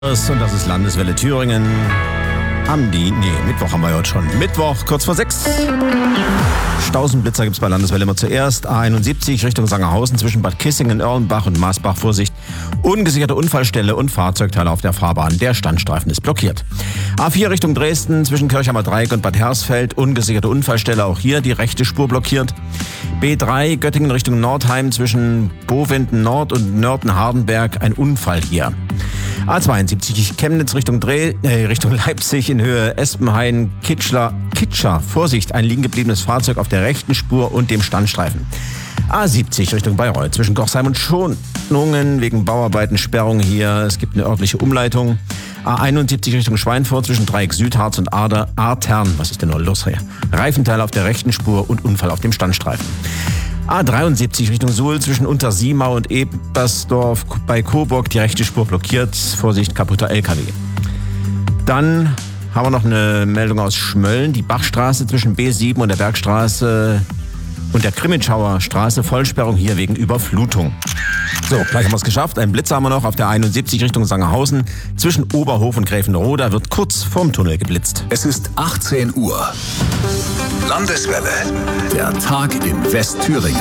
Und das ist Landeswelle Thüringen. Mittwoch haben wir heute schon. Mittwoch, kurz vor 6. Stausenblitzer gibt's bei Landeswelle immer zuerst. A71 Richtung Sangerhausen zwischen Bad Kissingen, Erlenbach und Maasbach. Vorsicht, ungesicherte Unfallstelle und Fahrzeugteile auf der Fahrbahn. Der Standstreifen ist blockiert. A4 Richtung Dresden zwischen Kirchheimer Dreieck und Bad Hersfeld. Ungesicherte Unfallstelle, auch hier die rechte Spur blockiert. B3 Göttingen Richtung Nordheim zwischen Bowinden Nord und Nörten-Hardenberg. Ein Unfall hier. A72 Chemnitz Richtung Leipzig in Höhe Espenhain-Kitscher. Vorsicht, ein liegen gebliebenes Fahrzeug auf der rechten Spur und dem Standstreifen. A70 Richtung Bayreuth zwischen Kochsheim und Schonungen wegen Bauarbeiten, Sperrung hier. Es gibt eine örtliche Umleitung. A71 Richtung Schweinfurt zwischen Dreieck Südharz und Artern. Was ist denn noch los hier? Reifenteil auf der rechten Spur und Unfall auf dem Standstreifen. A73 Richtung Suhl zwischen Untersiemau und Ebersdorf bei Coburg. Die rechte Spur blockiert. Vorsicht, kaputter LKW. Dann haben wir noch eine Meldung aus Schmölln. Die Bachstraße zwischen B7 und der Bergstraße und der Krimitschauer Straße. Vollsperrung hier wegen Überflutung. So, gleich haben wir es geschafft. Einen Blitzer haben wir noch auf der 71 Richtung Sangerhausen. Zwischen Oberhof und Gräfenroda wird kurz vorm Tunnel geblitzt. Es ist 18 Uhr. Landeswelle. Der Tag in Westthüringen.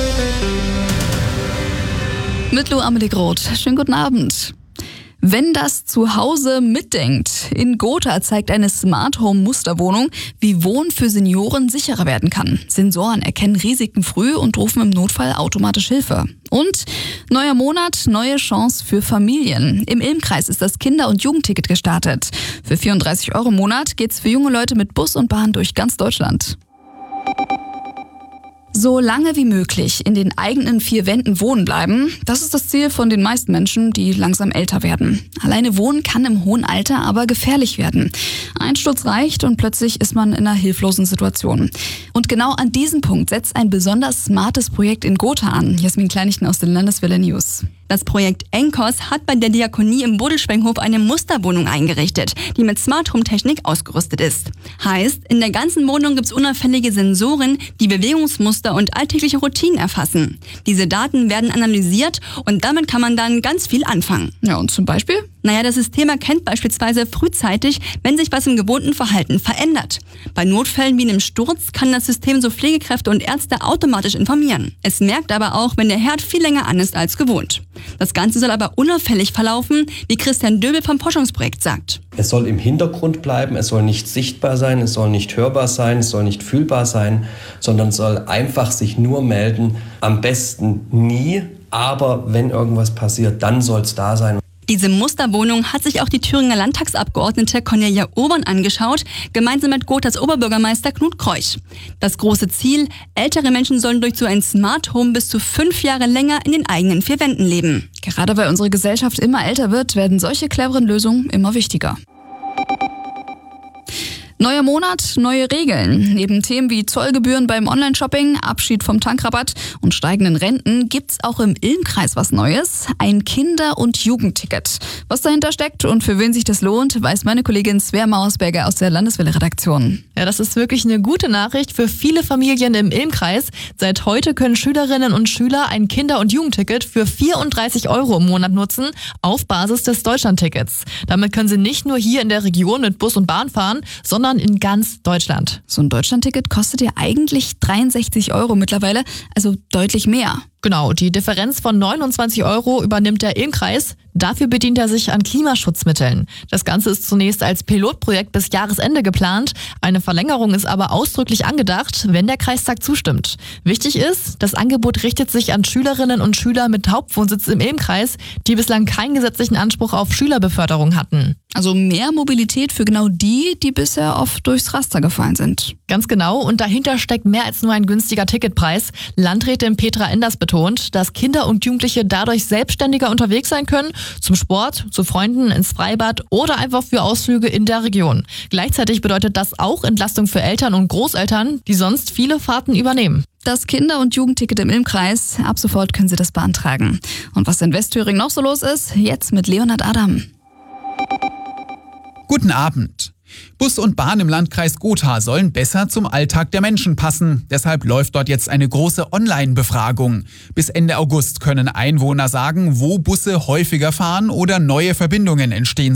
Mit Lou Amelie Groth. Schönen guten Abend. Wenn das Zuhause mitdenkt. In Gotha zeigt eine Smart Home Musterwohnung, wie Wohnen für Senioren sicherer werden kann. Sensoren erkennen Risiken früh und rufen im Notfall automatisch Hilfe. Und neuer Monat, neue Chance für Familien. Im Ilm-Kreis ist das Kinder- und Jugendticket gestartet. Für 34 € im Monat geht's für junge Leute mit Bus und Bahn durch ganz Deutschland. So lange wie möglich in den eigenen 4 Wänden wohnen bleiben, das ist das Ziel von den meisten Menschen, die langsam älter werden. Alleine wohnen kann im hohen Alter aber gefährlich werden. Ein Sturz reicht und plötzlich ist man in einer hilflosen Situation. Und genau an diesem Punkt setzt ein besonders smartes Projekt in Gotha an. Jasmin Kleinichten aus den Landeswelle News. Das Projekt ENKOS hat bei der Diakonie im Bodelspenghof eine Musterwohnung eingerichtet, die mit Smart Home Technik ausgerüstet ist. Heißt, in der ganzen Wohnung gibt's unauffällige Sensoren, die Bewegungsmuster und alltägliche Routinen erfassen. Diese Daten werden analysiert und damit kann man dann ganz viel anfangen. Ja, und zum Beispiel? Das System erkennt beispielsweise frühzeitig, wenn sich was im gewohnten Verhalten verändert. Bei Notfällen wie einem Sturz kann das System so Pflegekräfte und Ärzte automatisch informieren. Es merkt aber auch, wenn der Herd viel länger an ist als gewohnt. Das Ganze soll aber unauffällig verlaufen, wie Christian Döbel vom Forschungsprojekt sagt. Es soll im Hintergrund bleiben, es soll nicht sichtbar sein, es soll nicht hörbar sein, es soll nicht fühlbar sein, sondern soll einfach sich nur melden. Am besten nie, aber wenn irgendwas passiert, dann soll es da sein. Diese Musterwohnung hat sich auch die Thüringer Landtagsabgeordnete Cornelia Obern angeschaut, gemeinsam mit Gothas Oberbürgermeister Knut Kreuch. Das große Ziel, ältere Menschen sollen durch so ein Smart Home bis zu 5 Jahre länger in den eigenen 4 Wänden leben. Gerade weil unsere Gesellschaft immer älter wird, werden solche cleveren Lösungen immer wichtiger. Neuer Monat, neue Regeln. Neben Themen wie Zollgebühren beim Online-Shopping, Abschied vom Tankrabatt und steigenden Renten gibt's auch im Ilm-Kreis was Neues. Ein Kinder- und Jugendticket. Was dahinter steckt und für wen sich das lohnt, weiß meine Kollegin Svea Mausberger aus der Landeswelle-Redaktion. Ja, das ist wirklich eine gute Nachricht für viele Familien im Ilm-Kreis. Seit heute können Schülerinnen und Schüler ein Kinder- und Jugendticket für 34 € im Monat nutzen, auf Basis des Deutschlandtickets. Damit können sie nicht nur hier in der Region mit Bus und Bahn fahren, sondern in ganz Deutschland. So ein Deutschlandticket kostet ja eigentlich 63 € mittlerweile, also deutlich mehr. Genau, die Differenz von 29 € übernimmt der Ilm-Kreis. Dafür bedient er sich an Klimaschutzmitteln. Das Ganze ist zunächst als Pilotprojekt bis Jahresende geplant. Eine Verlängerung ist aber ausdrücklich angedacht, wenn der Kreistag zustimmt. Wichtig ist, das Angebot richtet sich an Schülerinnen und Schüler mit Hauptwohnsitz im Ilm-Kreis, die bislang keinen gesetzlichen Anspruch auf Schülerbeförderung hatten. Also mehr Mobilität für genau die, die bisher oft durchs Raster gefallen sind. Ganz genau, und dahinter steckt mehr als nur ein günstiger Ticketpreis. Landrätin Petra Enders betont, dass Kinder und Jugendliche dadurch selbstständiger unterwegs sein können, zum Sport, zu Freunden, ins Freibad oder einfach für Ausflüge in der Region. Gleichzeitig bedeutet das auch Entlastung für Eltern und Großeltern, die sonst viele Fahrten übernehmen. Das Kinder- und Jugendticket im Ilm-Kreis, ab sofort können Sie das beantragen. Und was in Westthüringen noch so los ist, jetzt mit Leonhard Adam. Guten Abend. Bus und Bahn im Landkreis Gotha sollen besser zum Alltag der Menschen passen. Deshalb läuft dort jetzt eine große Online-Befragung. Bis Ende August können Einwohner sagen, wo Busse häufiger fahren oder neue Verbindungen entstehen